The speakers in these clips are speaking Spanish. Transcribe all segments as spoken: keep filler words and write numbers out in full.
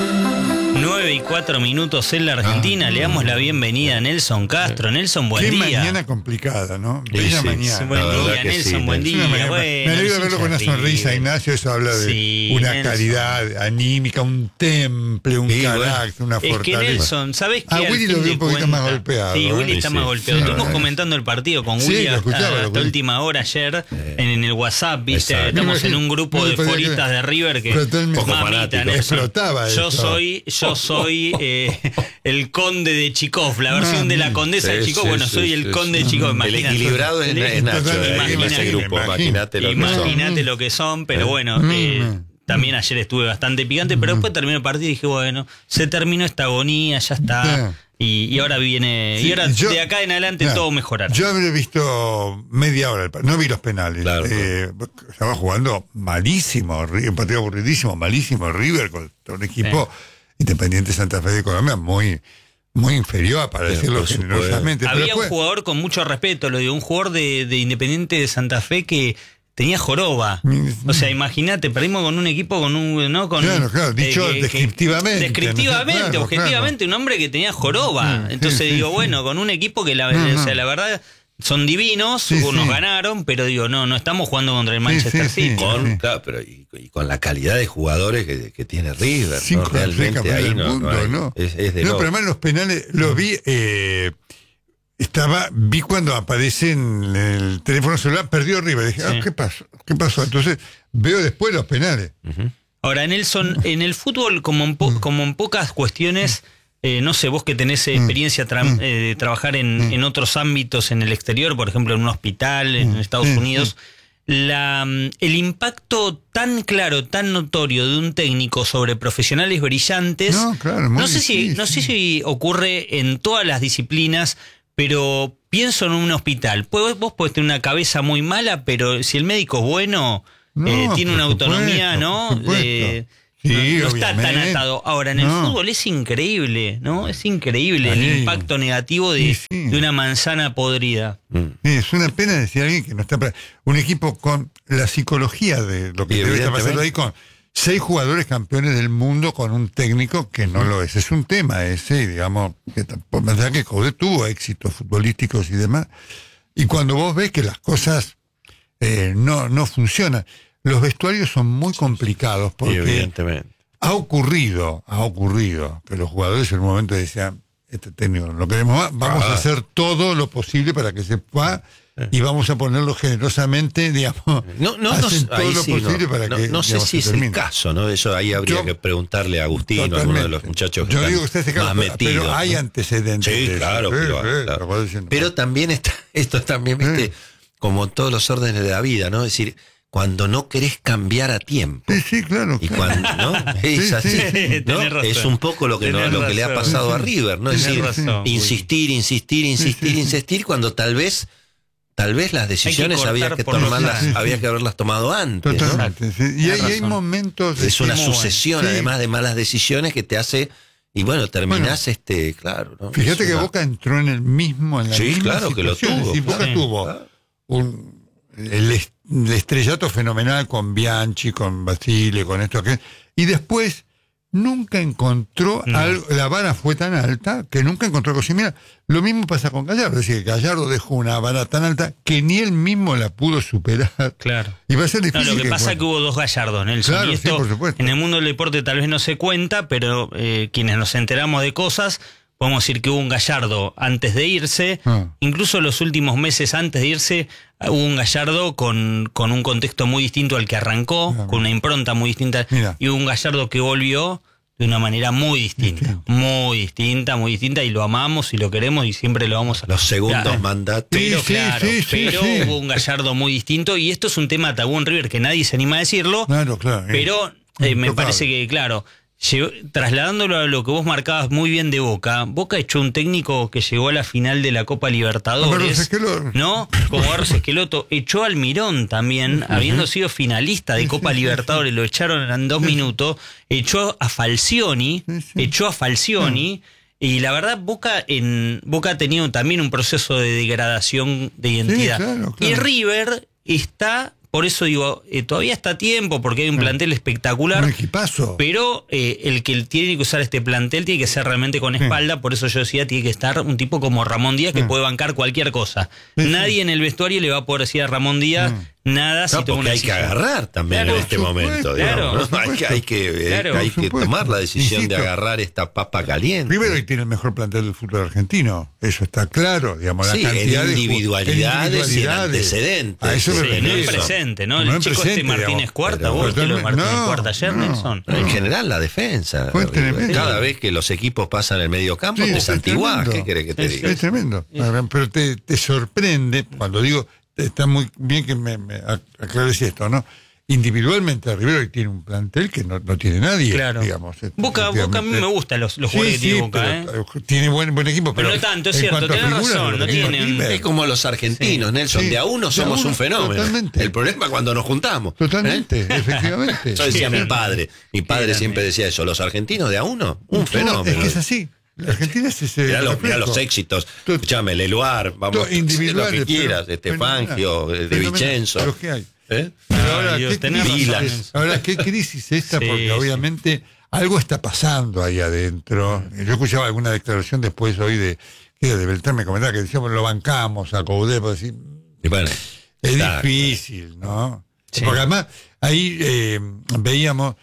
nueve y cuatro minutos en la Argentina. Ah, le damos la bienvenida a Nelson Castro. Nelson, buen Qué día. Qué mañana complicada, ¿no? Bella sí, mañana. Sí, buen día, Nelson, sí, buen día. Bueno, me alegra verlo con una sonrisa, ríe. Ignacio. Eso habla de sí, una Nelson. calidad anímica, un temple, un sí, carácter, una fortaleza. Es que Nelson, ¿sabés qué? A Willy lo veo un poquito más golpeado. Sí, Willy ¿eh? está sí, más golpeado. sí, Estuvimos sí. comentando el partido con sí, Willy hasta, escuchaba, hasta última hora ayer eh. en, en el WhatsApp, ¿viste? Exacto. Estamos en un grupo de foristas de River que mamita, explotaba. Yo esto. soy, yo soy eh, el conde de Chikov, la versión de la condesa sí, de Chikov. Sí, bueno, sí, soy el sí, conde sí. de Chikov. El equilibrado es, es Nacho, en ese grupo. Imagínate lo, Imagínate lo que son, pero bueno, eh, también ayer estuve bastante picante, pero después terminó el partido y dije, bueno, se terminó esta agonía, ya está. Y, y ahora viene, sí, y ahora yo, de acá en adelante claro, todo mejorará. Yo habré visto media hora, no vi los penales. Claro, eh, claro. Estaba jugando malísimo, un partido aburridísimo, malísimo River contra un equipo sí. Independiente Santa Fe de Colombia muy, muy inferior, para sí, decirlo generosamente. Había después, un jugador con mucho respeto, lo digo, un jugador de, de Independiente de Santa Fe que tenía joroba. O sea, imagínate, perdimos con un equipo con un, ¿no? Con, claro, claro, dicho eh, que, descriptivamente. Descriptivamente, claro, objetivamente, claro. Un hombre que tenía joroba. Sí, Entonces sí, digo, sí, bueno, con un equipo que la, no, o sea, la verdad son divinos, sí, nos sí. ganaron, pero digo, no, no estamos jugando contra el Manchester sí, sí, City. Sí, con, sí. Claro, pero y, y con la calidad de jugadores que, que tiene River, sí, ¿no? Realmente ahí no, mundo, no, hay, no. Es, es de no, loco. Pero además los penales los vi. Eh, Estaba, vi cuando aparece en el teléfono celular, perdió River. Dije, sí. ah, ¿qué pasó? ¿Qué pasó? Entonces veo después los penales. Uh-huh. Ahora, Nelson, en el fútbol, como en, po- como en pocas cuestiones, eh, no sé, vos que tenés experiencia tra- eh, de trabajar en, en otros ámbitos en el exterior, por ejemplo, en un hospital, en Estados Unidos, la, el impacto tan claro, tan notorio de un técnico sobre profesionales brillantes, no, claro, muy no sé si, no sé si ocurre en todas las disciplinas. Pero pienso en un hospital. Vos, vos podés tener una cabeza muy mala, pero si el médico es bueno, no, eh, tiene una supuesto, autonomía, ¿no? De, sí, no, no está tan atado. Ahora, en el no. fútbol es increíble, ¿no? Es increíble Ahí. el impacto negativo de, sí, sí. de una manzana podrida. Sí, es una pena decir a alguien que no está... Para... Un equipo con la psicología de lo que debe estar pasando ahí con... Seis jugadores campeones del mundo con un técnico que no lo es. Es un tema ese, digamos, que tampoco, más allá que Coudet tuvo éxitos futbolísticos y demás. Y cuando vos ves que las cosas eh, no, no funcionan, los vestuarios son muy complicados porque evidentemente. ha ocurrido, ha ocurrido que los jugadores en un momento decían, este técnico no lo queremos más, vamos ah. a hacer todo lo posible para que se pueda y vamos a ponerlo generosamente, digamos. No, no, hacen no, todo ahí lo sí, posible no, para no, que no sé si es termine. el caso, ¿no? Eso ahí habría Yo, que preguntarle a Agustín o a alguno de los muchachos que yo están digo que usted más caso, metidos. Pero hay ¿no? antecedentes. Sí, claro, sí, pero, sí, claro. Diciendo, pero también está, esto también, viste, sí. como todos los órdenes de la vida, ¿no? Es decir, cuando no querés cambiar a tiempo. Sí, sí, claro. Y claro. cuando, ¿no? Es sí, así, sí, ¿no? Es un poco lo que, no, lo que le ha pasado a River, ¿no? Es decir, razón, insistir, insistir, insistir, sí, sí, insistir, sí. cuando tal vez tal vez las decisiones que había que tomarlas, sí, sí. había que haberlas tomado antes. Totalmente, ¿no? sí. Y hay, hay momentos. Es una muy sucesión, sí. además de malas decisiones que te hace. Y bueno, terminás bueno, este, claro. ¿no? Fíjate es que una... Boca entró en el mismo, en la sí, misma claro situación. que lo tuvo. Sí, Boca sí, tuvo claro. un, el, est el estrellato fenomenal con Bianchi, con Basile, con esto, que y después nunca encontró no. algo, la vara fue tan alta que nunca encontró cosas. Mira, lo mismo pasa con Gallardo, es decir, Gallardo dejó una vara tan alta que ni él mismo la pudo superar. Claro. Y va a ser difícil. No, lo que, que pasa es bueno. que hubo dos Gallardos, Nelson. Claro, y esto, sí, por supuesto. En el mundo del deporte tal vez no se cuenta, pero eh, quienes nos enteramos de cosas, podemos decir que hubo un Gallardo antes de irse, ah. incluso los últimos meses antes de irse, hubo un Gallardo con, con un contexto muy distinto al que arrancó, ah, con una impronta muy distinta, mira. y hubo un Gallardo que volvió de una manera muy distinta, sí. muy distinta, muy distinta, y lo amamos y lo queremos y siempre lo vamos a... Los segundos claro. mandatos. Pero sí, claro, sí, sí, pero sí. hubo un Gallardo muy distinto, y esto es un tema tabú en River que nadie se anima a decirlo, claro, claro, pero eh, me parece que, claro... Llegó, trasladándolo a lo que vos marcabas muy bien de Boca, Boca echó un técnico que llegó a la final de la Copa Libertadores, ¿no? Como Carlos Esqueloto, echó al Mirón también, uh-huh. habiendo sido finalista de Copa Libertadores, lo echaron en dos minutos, echó a Falcioni, echó a Falcioni, y la verdad Boca en Boca ha tenido también un proceso de degradación de identidad. Sí, claro, claro. Y River está por eso digo, eh, todavía está a tiempo porque hay un plantel espectacular. Un equipazo. Pero eh, el que tiene que usar este plantel tiene que ser realmente con espalda, sí. Por eso yo decía, tiene que estar un tipo como Ramón Díaz que sí. puede bancar cualquier cosa. Sí, Nadie sí. en el vestuario le va a poder decir a Ramón Díaz sí. nada. No, si porque una hay que agarrar también claro, en este supuesto, momento. Claro, digamos, ¿no? Hay que, hay que, claro, hay que tomar la decisión Insisto, de agarrar esta papa caliente. Rivero hoy tiene el mejor plantel del fútbol argentino, eso está claro. Digamos, sí, la cantidad en de individualidades, en antecedentes. A eso sí, me no en presente, ¿no? El no chico presente, este Martínez digamos, Cuarta, vos que lo de Martínez no, Cuarta ayer, no, Nelson. No. En general la defensa. Cada vez que los equipos pasan el medio campo, sí, te santiguás. ¿Qué querés que te es, diga? Es tremendo. Pero te, te sorprende cuando digo, está muy bien que me, me aclares esto, ¿no? Individualmente Rivero tiene un plantel que no, no tiene nadie, claro. digamos. Boca, Boca a mí me gustan los, los sí, jugadores sí, de Boca, ¿eh? Pero tiene buen, buen equipo, pero, pero no tanto, es cierto, tenés razón, no tienen... Es como los argentinos, sí. Nelson, sí. de a uno somos a uno, un fenómeno. Totalmente. El problema es cuando nos juntamos. Totalmente, ¿eh? efectivamente. Eso decía sí, mi padre, mi padre siempre decía eso, los argentinos de a uno, un fenómeno. Es que es así. La Argentina es ese. Mirá los, mirá los éxitos. Escuchame, Leluar, vamos, individual, lo que quieras, Estefangio, de Vicenzo. Los que hay. ¿Eh? Pero ahora, Dios, ¿qué ahora, ¿qué crisis esta? Sí, porque obviamente sí. algo está pasando ahí adentro. Yo escuchaba alguna declaración después hoy de, de Beltrán, me comentaba que decíamos, lo bancamos a Coudet, por decir, y bueno, es claro, difícil, ¿no? Sí. Porque además ahí eh, veíamos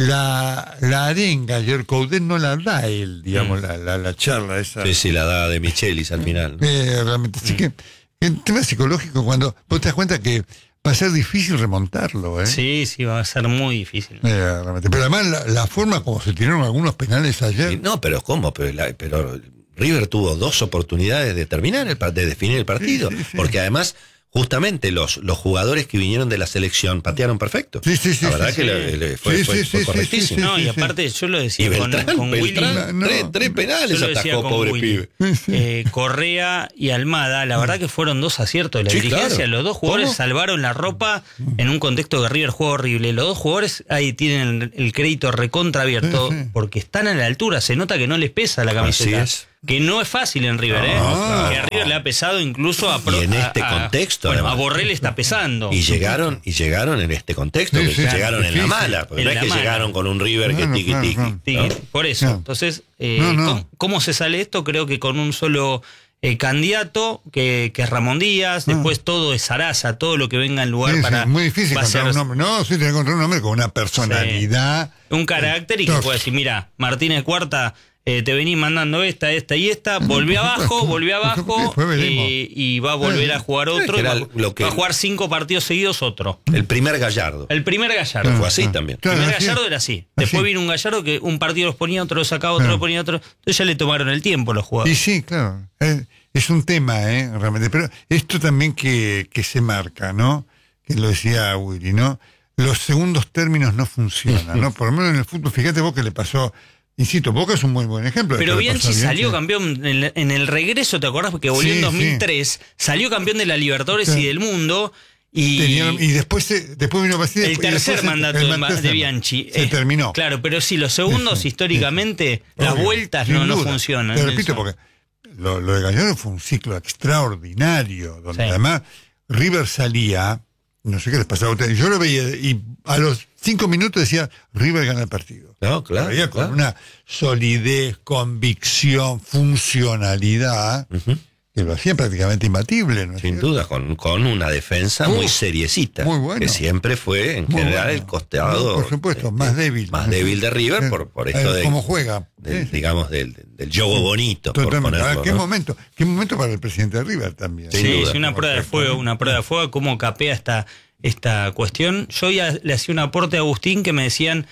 la, la arenga, ayer Coudet no la da él, digamos, mm. la, la, la charla esa. Sí, sí, la da de Michelis al final. ¿No? Eh, realmente, así mm. que el tema psicológico, cuando vos te das cuenta que va a ser difícil remontarlo, ¿eh? Sí, sí, va a ser muy difícil. Eh, pero además la, la forma como se tiraron algunos penales ayer. Sí, no, pero ¿cómo? Pero, la, pero River tuvo dos oportunidades de terminar, el, de definir el partido. Sí, sí, sí. Porque además, justamente los, los jugadores que vinieron de la selección patearon perfecto. Sí, sí, sí. La verdad sí, que sí. Le, le fue, sí, fue, sí, fue sí, correctísimo. Sí, sí, no, y sí, aparte sí. yo lo decía y Beltrán, con, con Beltrán, Willy. No, tres, tres penales atajó, pobre Willy. pibe. Eh, Correa y Almada, la verdad que fueron dos aciertos de la sí, dirigencia. Claro. Los dos jugadores ¿Cómo? salvaron la ropa en un contexto que River juega horrible. Los dos jugadores ahí tienen el, el crédito recontra abierto sí, sí. porque están a la altura. Se nota que no les pesa la camiseta. Así es. Que no es fácil en River, ¿eh? No, que a River le ha pesado incluso a... Y en este a, A, contexto, bueno, además. a Borrell le está pesando. Y llegaron, y llegaron en este contexto, sí, que sí, llegaron sí, en la mala, porque no es que mala. llegaron con un River no, que no, tiqui claro, tiqui. No. Por eso, no. entonces, eh, no, no. ¿cómo, ¿cómo se sale esto? Creo que con un solo eh, candidato, que, que es Ramón Díaz, no. después todo es Sarasa, todo lo que venga en lugar sí, para... Sí, muy difícil encontrar ser, un nombre. No, sí, tiene que encontrar un nombre con una personalidad. Sí. Un carácter y que pueda decir, mira, Martínez Cuarta... Eh, te venís mandando esta, esta y esta, volvió abajo, volvió abajo eh, y va a volver a jugar otro, va, lo que va a jugar cinco partidos seguidos otro. El primer Gallardo. El primer Gallardo. Ah, fue así ah, también. El primer Gallardo era así. Después así. vino un Gallardo que un partido los ponía, otro los sacaba, otro claro. los ponía, otro. Entonces ya le tomaron el tiempo los jugadores. Y sí, claro. Es, es un tema, ¿eh? Realmente. Pero esto también que, que se marca, ¿no? Que lo decía Willy, ¿no? Los segundos términos no funcionan, ¿no? Por lo menos en el fútbol, fíjate vos que le pasó. Insisto, Boca es un muy buen ejemplo. Pero Bianchi salió campeón en el, en el regreso, ¿te acordás? Porque volvió sí, en dos mil tres, sí. salió campeón de la Libertadores sí. y del mundo. Y, Tenía, y después después vino Basile. El tercer después, mandato el, de, el de Bianchi. Se eh, terminó. Claro, pero sí, los segundos sí, históricamente, sí. las Obvio, vueltas no, no funcionan. Te repito, porque lo, lo de Gallardo fue un ciclo extraordinario, donde sí. además River salía, no sé qué les pasaba a ustedes, yo lo veía y a los cinco minutos decía, River gana el partido. No, claro. Veía claro. con una solidez, convicción, funcionalidad, uh-huh. que lo hacía prácticamente imbatible. ¿no? Sin duda, con, con una defensa uh, muy seriecita. Muy bueno. Que siempre fue, en muy general, bueno. el costado... No, por supuesto, este, más débil. Más débil de River por, por esto de... ¿Cómo juega? Del, digamos, del, del juego bonito. Totalmente. Por ponerlo, ¿Qué ¿no? momento? ¿Qué momento para el presidente de River también? Sí, sí, sí una prueba de fuego, una prueba de fuego, cómo capea esta... esta cuestión. Yo ya le hacía un aporte a Agustín que me decían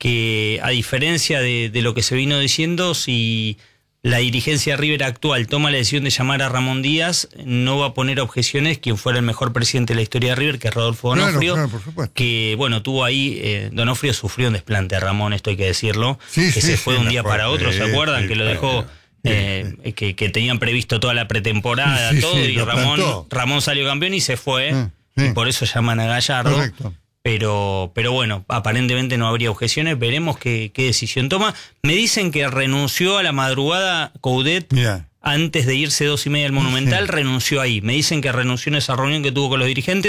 que a diferencia de, de lo que se vino diciendo, si la dirigencia de River actual toma la decisión de llamar a Ramón Díaz, no va a poner objeciones quien fuera el mejor presidente de la historia de River, que es Rodolfo Donofrio, claro, claro, por supuesto. que bueno, tuvo ahí, eh, Donofrio sufrió un desplante a Ramón, esto hay que decirlo, sí, que sí, se fue sí, de un día mejor, para otro, sí, ¿se acuerdan? Sí, que lo dejó... Eh, que, que tenían previsto toda la pretemporada, sí, todo, sí, y Ramón, Ramón salió campeón y se fue, ah, sí. y por eso llaman a Gallardo. Correcto. Pero, pero bueno, aparentemente no habría objeciones, veremos qué, qué decisión toma. Me dicen que renunció a la madrugada Coudet yeah. antes de irse dos y media al Monumental, sí. renunció ahí. Me dicen que renunció en esa reunión que tuvo con los dirigentes.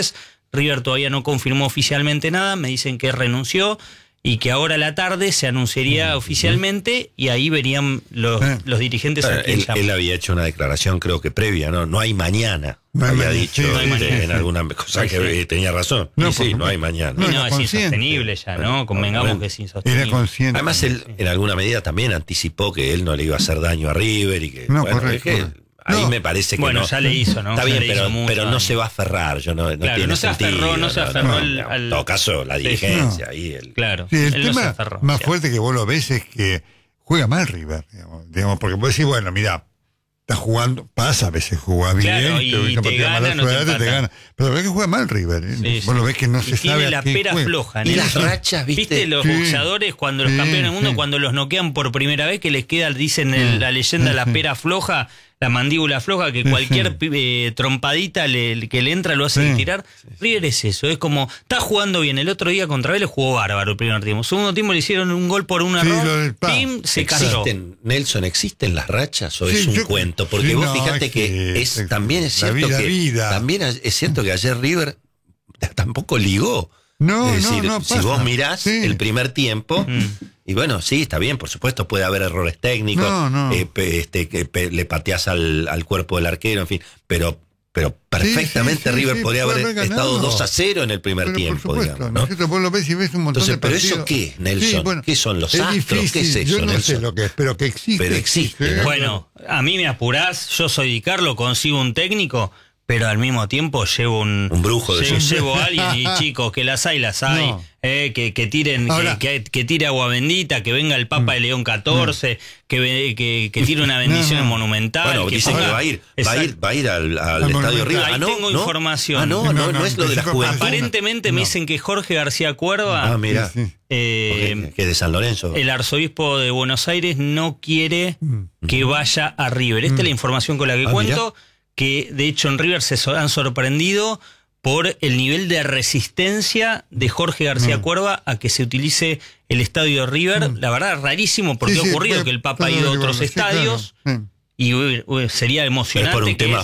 River todavía no confirmó oficialmente nada, me dicen que renunció y que ahora a la tarde se anunciaría uh-huh. oficialmente y ahí verían los, uh-huh. los dirigentes a quién llaman. Él había hecho una declaración, creo que previa, ¿no? No hay mañana. No hay había mañana, dicho sí, no hay este, en alguna cosa sí, que sí. tenía razón. No, sí, sí, no hay mañana. No, no es insostenible ya, ¿no? Convengamos bueno, que es insostenible. Era consciente. Además, él sí. en alguna medida también anticipó que él no le iba a hacer daño a River y que. No, bueno, correcto. Es que, Ahí no. me parece que bueno, no. ya le hizo, ¿no? Está bien, pero, mucho, pero no se va a aferrar. Yo no, no claro, tiene no se sentido, aferró, no se aferró no, al, no, al... En todo caso, la dirigencia no. ahí. El... Claro. Sí, el él tema no se aferró, más sí. fuerte que vos lo ves es que juega mal River, digamos, digamos porque vos decís, bueno, mira, está jugando, pasa a veces juega bien, claro, y te, te gana, no suerte, te, te gana. Pero ves que juega mal River, ¿eh? Sí, vos sí. lo ves que no y se tiene sabe la a qué pera juega. floja. Y ¿no? las rachas, ¿viste? ¿Viste los sí. boxeadores cuando los sí, campeones del mundo, sí. cuando los noquean por primera vez, que les queda, dicen el, la leyenda, sí, la sí. pera floja, la mandíbula floja, que sí, cualquier sí. Eh, trompadita le, que le entra lo hace sí. tirar? River es eso, es como, está jugando bien. El otro día contra Vélez jugó bárbaro el primer tiempo. Segundo tiempo le hicieron un gol por un sí, error, pim, se cayó. Nelson, ¿existen las rachas o sí, es un yo, cuento? Porque sí, vos no, fíjate es que, que es, es, también es cierto vida, que vida. también es cierto que ayer River tampoco ligó. No, es decir, no, no si pasa. vos mirás sí. el primer tiempo, mm. y bueno, sí, está bien, por supuesto, puede haber errores técnicos, no, no. Eh, este, que pe, le pateás al, al cuerpo del arquero, en fin, pero pero perfectamente sí, sí, River sí, podría haber, haber estado dos a cero en el primer pero tiempo, por supuesto, digamos, ¿no? Vos lo ves y ves un montón Entonces, de pero partidos. ¿eso qué, Nelson? Sí, bueno, ¿Qué son los es astros? difícil, ¿Qué es eso, yo no Nelson? sé lo que es, pero que existe. Pero existe, existe ¿no? Bueno, a mí me apurás, yo soy Di Carlo, consigo un técnico, pero al mismo tiempo llevo un... Un brujo de llevo, eso. llevo a alguien y chicos, que las hay, las hay, no. eh, que, que tiren, Ahora, que, que, que tire agua bendita, que venga el Papa de León catorce, no. que, que, que tire una bendición no, no. monumental. Bueno, que dicen ponga, que va a ir, va a ir, va a ir al, al estadio River. Ahí ah, no, tengo ¿no? información. Ah, no, no, no, no es lo de la juventud. Aparentemente me dicen que Jorge García Cuerva, ah, mira, sí, sí. Eh, que es de San Lorenzo, el arzobispo de Buenos Aires no quiere mm. que vaya a River. Esta mm. es la información con la que ah, cuento. Mirá. Que de hecho en River se han sorprendido por el nivel de resistencia de Jorge García mm. Cuerva a que se utilice el estadio de River. Mm. La verdad, rarísimo, porque sí, ha ocurrido sí, que el Papa ha ido a otros sí, estadios. Claro. Sí. Y uy, uy, sería emocionante. ¿Es por un que tema